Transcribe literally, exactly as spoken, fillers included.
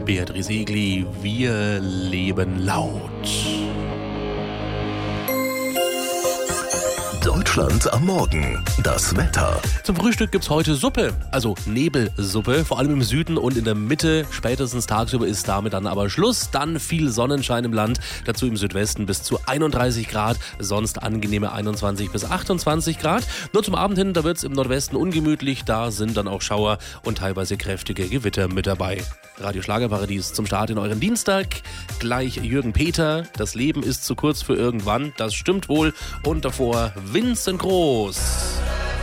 Beatrice Egli, wir leben laut. Deutschland am Morgen. Das Wetter. Zum Frühstück gibt's heute Suppe, also Nebelsuppe, vor allem im Süden und in der Mitte. Spätestens tagsüber ist damit dann aber Schluss. Dann viel Sonnenschein im Land, dazu im Südwesten bis zu einunddreißig Grad, sonst angenehme einundzwanzig bis achtundzwanzig Grad. Nur zum Abend hin, da wird's im Nordwesten ungemütlich, da sind dann auch Schauer und teilweise kräftige Gewitter mit dabei. Radio Schlagerparadies zum Start in euren Dienstag. Gleich Jürgen Peter, das Leben ist zu kurz für irgendwann, das stimmt wohl. Und davor Vincent Groß.